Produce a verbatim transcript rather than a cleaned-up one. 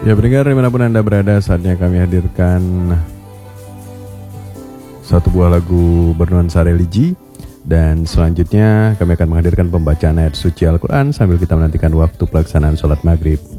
Ya pendengar dimanapun Anda berada, saatnya kami hadirkan satu buah lagu bernuansa religi. Dan selanjutnya kami akan menghadirkan pembacaan ayat suci Al-Quran sambil kita menantikan waktu pelaksanaan sholat maghrib.